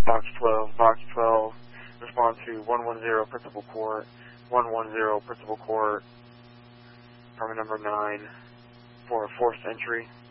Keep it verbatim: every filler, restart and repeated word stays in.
Box twelve, Box twelve, respond to one one zero Principal Court, one one zero Principal Court, apartment number nine, for a forced entry.